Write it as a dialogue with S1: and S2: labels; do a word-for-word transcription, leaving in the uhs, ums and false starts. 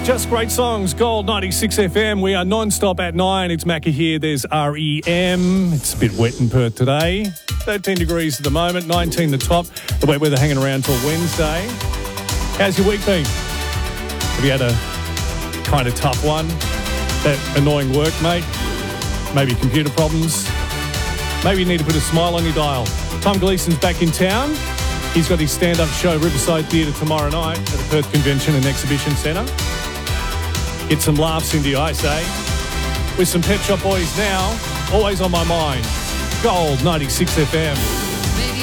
S1: Just great songs. Gold ninety-six F M. We are non-stop at nine. It's Macca here. There's R E M. It's a bit wet in Perth today. thirteen degrees at the moment, nineteen the top. The wet weather hanging around till Wednesday. How's your week been? Have you had a kind of tough one? That annoying workmate? Maybe computer problems? Maybe you need to put a smile on your dial. Tom Gleeson's back in town. He's got his stand-up show, Riverside Theatre, tomorrow night at the Perth Convention and Exhibition Centre. Get some laughs into you, I say. With some Pet Shop Boys now, always on my mind. Gold ninety-six F M.